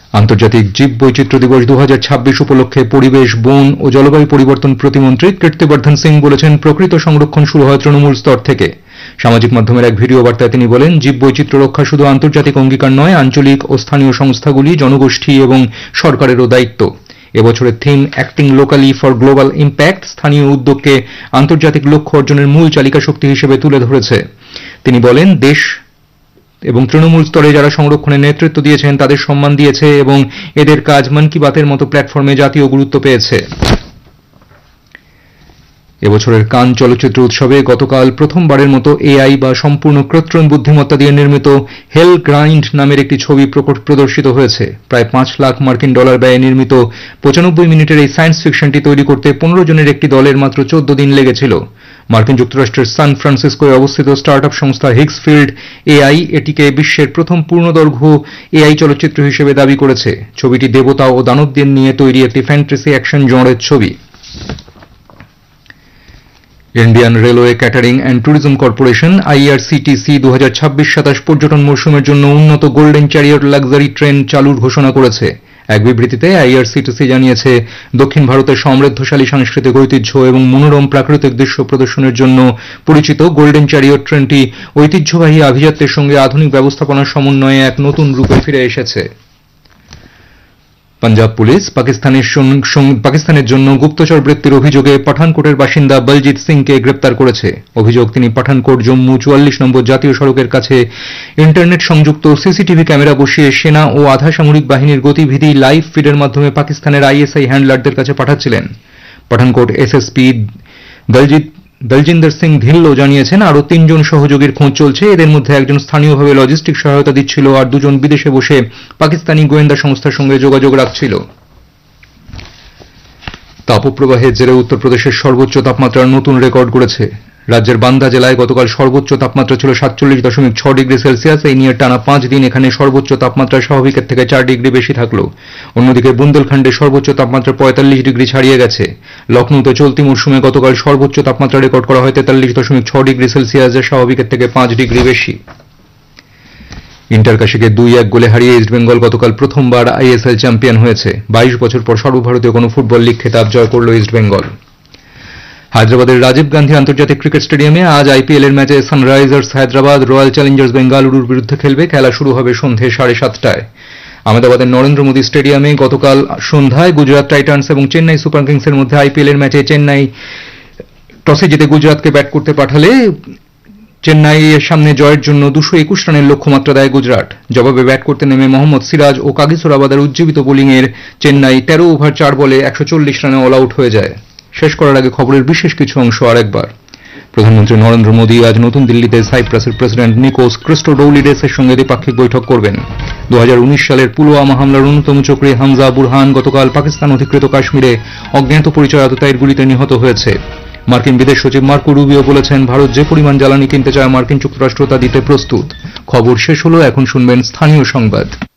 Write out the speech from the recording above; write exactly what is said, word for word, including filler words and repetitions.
আন্তর্জাতিক জীববৈচিত্র্য দিবস দু হাজার ছাব্বিশ উপলক্ষে পরিবেশ, বন ও জলবায়ু পরিবর্তন প্রতিমন্ত্রী কীর্তিবর্ধন সিং বলেছেন, প্রকৃত সংরক্ষণ শুরু হয় তৃণমূল স্তর থেকে। সামাজিক মাধ্যমের এক ভিডিও বার্তায় তিনি বলেন, জীববৈচিত্র্য রক্ষা শুধু আন্তর্জাতিক অঙ্গীকার নয়, আঞ্চলিক ও স্থানীয় সংস্থাগুলি, জনগোষ্ঠী এবং সরকারেরও দায়িত্ব। এবছরের theme acting locally for global impact স্থানীয় উদ্যোগকে আন্তর্জাতিক লক্ষ্য অর্জনের মূল চালিকা শক্তি হিসেবে তুলে ধরেছে। তিনি বলেন, দেশ এবং তৃণমূল স্তরে যারা সংরক্ষণের নেতৃত্ব দিয়েছেন তাদের সম্মান দিয়েছে এবং এদের কাজ মন কি বাতের মতো প্ল্যাটফর্মে জাতীয় গুরুত্ব পেয়েছে। এবছরের কান চলচ্চিত্র উৎসবে গতকাল প্রথমবারের মতো এআই বা সম্পূর্ণ কৃত্রিম বুদ্ধিমত্তা দিয়ে নির্মিত হেল গ্রাইন্ড নামের একটি ছবি প্রদর্শিত হয়েছে। প্রায় পাঁচ লাখ মার্কিন ডলার ব্যয়ে নির্মিত পঁচানব্বই মিনিটের এই সায়েন্স ফিকশনটি তৈরি করতে পনেরো জনের একটি দলের মাত্র চোদ্দ দিন লেগেছিল। মার্কিন যুক্তরাষ্ট্রের সান ফ্রান্সিসকোয় অবস্থিত স্টার্টআপ সংস্থা হিগসফিল্ড এআই এটিকে বিশ্বের প্রথম পূর্ণদৈর্ঘ্য এআই চলচ্চিত্র হিসেবে দাবি করেছে। ছবিটি দেবতা ও দানবদের নিয়ে তৈরি একটি ফ্যান্টাসি অ্যাকশন জনরের ছবি। Indian railway catering and tourism corporation IRCTC দু হাজার ছাব্বিশ সাতাশ পর্যটন মরশুমের জন্য উন্নত গোল্ডেন চ্যারিয়ট লাক্সারি ট্রেন চালুর ঘোষণা করেছে। এক বিবৃতিতে আইআরসিটিসি জানিয়েছে, দক্ষিণ ভারতের সমৃদ্ধশালী সাংস্কৃতিক ঐতিহ্য এবং মনোরম প্রাকৃতিক দৃশ্য প্রদর্শনের জন্য পরিচিত গোল্ডেন চ্যারিয়ট ট্রেনটি ঐতিহ্যবাহী আভিজাত্যের সঙ্গে আধুনিক ব্যবস্থাপনার সমন্বয়ে এক নতুন রূপে ফিরে এসেছে। পাঞ্জাব পুলিশ পাকিস্তানের জন্য গুপ্তচর বৃত্তির অভিযোগে পাঠানকোটের বাসিন্দা বলজিৎ সিংকে গ্রেপ্তার করেছে। অভিযোগ, তিনি পাঠানকোট জম্মু চুয়াল্লিশ নম্বর জাতীয় সড়কের কাছে ইন্টারনেট সংযুক্ত সিসিটিভি ক্যামেরা বসিয়ে সেনা ও আধা সামরিক বাহিনীর গতিবিধি লাইভ ফিডের মাধ্যমে পাকিস্তানের আইএসআই হ্যান্ডলারদের কাছে পাঠাচ্ছিলেন। পাঠানকোট এসএসপি দলজিৎ দলজিন্দর সিং ধিল্লো জানিয়েছেন, আরও তিনজন সহযোগীর খোঁজ চলছে। এদের মধ্যে একজন স্থানীয়ভাবে লজিস্টিক সহায়তা দিচ্ছিল আর দুজন বিদেশে বসে পাকিস্তানি গোয়েন্দা সংস্থার সঙ্গে যোগাযোগ রাখছিল। তাপপ্রবাহের জেরে উত্তরপ্রদেশের সর্বোচ্চ তাপমাত্রার নতুন রেকর্ড গড়েছে। রাজ্যের বান্দা জেলায় গতকাল সর্বোচ্চ তাপমাত্রা ছিল সাতচল্লিশ দশমিক ছ ডিগ্রি সেলসিয়াস। এই নিয়ে টানা পাঁচ দিন এখানে সর্বোচ্চ তাপমাত্রা স্বাভাবিকের থেকে চার ডিগ্রি বেশি থাকল। অন্যদিকে বুন্দেলখণ্ডে সর্বোচ্চ তাপমাত্রা পঁয়তাল্লিশ ডিগ্রি ছাড়িয়ে গেছে। লখনৌতে চলতি মরশুমে গতকাল সর্বোচ্চ তাপমাত্রা রেকর্ড করা হয় তেতাল্লিশ দশমিক ছ ডিগ্রি সেলসিয়াস, যা স্বাভাবিকের থেকে পাঁচ ডিগ্রি বেশি। ইন্টারকাশিকে দুই এক গোলে হারিয়ে ইস্টবেঙ্গল গতকাল প্রথমবার আইএসএল চ্যাম্পিয়ন হয়েছে। বাইশ বছর পর সর্বভারতীয় কোনো ফুটবল লিগ খেতাব জয় করল ইস্টবেঙ্গল। হায়দ্রাবাদের রাজীব গান্ধী আন্তর্জাতিক ক্রিকেট স্টেডিয়ামে আজ আইপিএল এর ম্যাচে সানরাইজার্স হায়দ্রাবাদ রয়্যাল চ্যালেঞ্জার্স বেঙ্গালুরুর বিরুদ্ধে খেলবে। খেলা শুরু হবে সন্ধে সাড়ে সাতটায়। আহমেদাবাদের নরেন্দ্র মোদী স্টেডিয়ামে গতকাল সন্ধ্যায় গুজরাট টাইটান্স এবং চেন্নাই সুপার কিংসের মধ্যে আইপিএল এর ম্যাচে চেন্নাই টসে জিতে গুজরাতকে ব্যাট করতে পাঠালে চেন্নাই এর সামনে জয়ের জন্য দুশো একুশ রানের লক্ষ্যমাত্রা দেয় গুজরাট। জবাবে ব্যাট করতে নেমে মোহাম্মদ সিরাজ ও কাগিসোরাবাদের উজ্জীবিত বোলিংয়ের চেন্নাই তেরো ওভার চার বলে একশো চল্লিশ রানে অল আউট হয়ে যায়। শেষ করার আগে খবরের বিশেষ কিছু অংশ আরেকবার। প্রধানমন্ত্রী নরেন্দ্র মোদী আজ নতুন দিল্লিতে সাইপ্রাসের প্রেসিডেন্ট নিকোস ক্রিস্টোডৌলিডেসের সঙ্গে দ্বিপাক্ষিক বৈঠক করবেন। দু হাজার উনিশ সালের পুলওয়ামা হামলার অন্যতম চক্রী হামজা বুরহান গতকাল পাকিস্তান অধিকৃত কাশ্মীরে অজ্ঞাত পরিচয় আততায়ীর গুলিতে নিহত হয়েছে। মার্কিন বিদেশ সচিব মার্কো রুবিও বলেছেন, ভারত যে পরিমাণ জ্বালানি কিনতে চায় মার্কিন যুক্তরাষ্ট্র তা দিতে প্রস্তুত। খবর শেষ হলো, এখন শুনবেন স্থানীয় সংবাদ।